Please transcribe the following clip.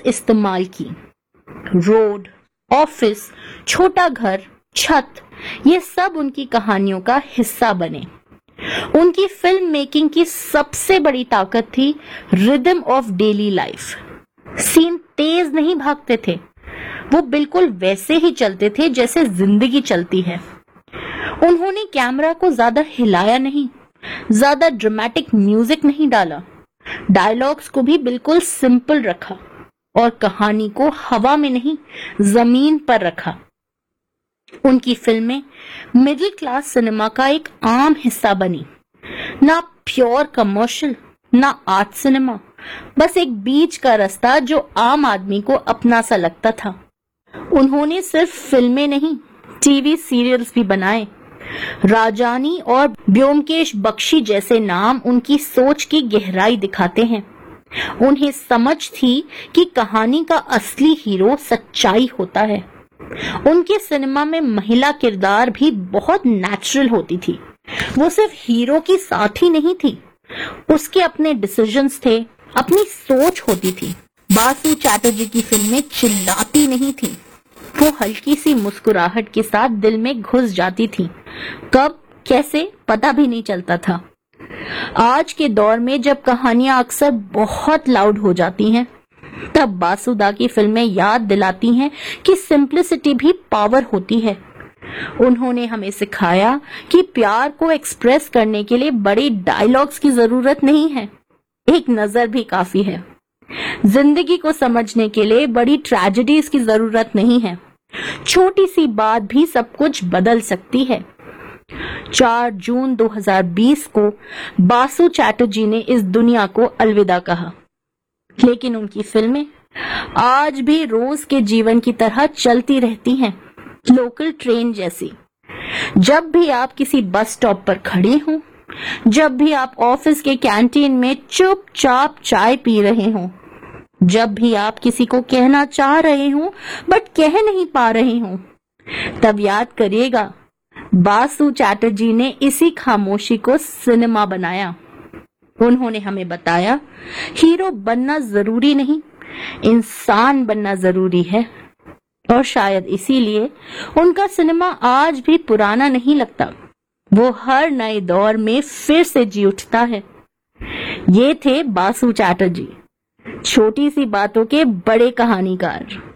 इस्तेमाल की। Road, office, छोटा घर, छत, ये सब उनकी कहानियों का हिस्सा बने। उनकी फिल्म मेकिंग की सबसे बड़ी ताकत थी rhythm of daily life. Scene तेज नहीं भागते थे, वो बिल्कुल वैसे ही चलते थे जैसे जिंदगी चलती है। उन्होंने कैमरा को ज्यादा हिलाया नहीं, ज्यादा ड्रामेटिक म्यूजिक नहीं डाला, डायलॉग्स को भी बिल्कुल सिंपल रखा और कहानी को हवा में नहीं जमीन पर रखा। उनकी फिल्में मिडिल क्लास सिनेमा का एक आम हिस्सा बनी, ना प्योर कमर्शियल ना आर्ट सिनेमा, बस एक बीच का रास्ता जो आम आदमी को अपना सा लगता था। उन्होंने सिर्फ फिल्में नहीं, टीवी सीरियल्स भी बनाए। राजानी और ब्योमकेश बख्शी जैसे नाम उनकी सोच की गहराई दिखाते हैं। उन्हें समझ थी कि कहानी का असली हीरो सच्चाई होता है। उनके सिनेमा में महिला किरदार भी बहुत नेचुरल होती थी। वो सिर्फ हीरो की साथी नहीं थी, उसके अपने डिसीजंस थे, अपनी सोच होती थी। बासु चैटर्जी की फिल्में चिल्लाती नहीं थी, वो हल्की सी मुस्कुराहट के साथ दिल में घुस जाती थी। कब कैसे पता भी नहीं चलता था। आज के दौर में जब कहानियां अक्सर बहुत लाउड हो जाती हैं, तब बासुदा की फिल्में याद दिलाती हैं कि सिंप्लिसिटी भी पावर होती है। उन्होंने हमें सिखाया कि प्यार को एक्सप्रेस करने के लिए बड़े डायलॉग्स की जरूरत नहीं है, एक नजर भी काफी है। जिंदगी को समझने के लिए बड़ी ट्रेजेडीज की जरूरत नहीं है, छोटी सी बात भी सब कुछ बदल सकती है। 4 जून 2020 को बासु चैटर्जी ने इस दुनिया को अलविदा कहा, लेकिन उनकी फिल्में आज भी रोज के जीवन की तरह चलती रहती हैं, लोकल ट्रेन जैसी। जब भी आप किसी बस स्टॉप पर खड़े हों, जब भी आप ऑफिस के कैंटीन में चुपचाप चाय पी रहे हों, जब भी आप किसी को कहना चाह रहे हों बट कह नहीं पा रहे हों, तब याद करिएगा बासु चैटर्जी ने इसी खामोशी को सिनेमा बनाया। उन्होंने हमें बताया हीरो बनना जरूरी नहीं, इंसान बनना जरूरी है। और शायद इसीलिए उनका सिनेमा आज भी पुराना नहीं लगता, वो हर नए दौर में फिर से जी उठता है। ये थे बासु चैटर्जी, छोटी सी बातों के बड़े कहानीकार।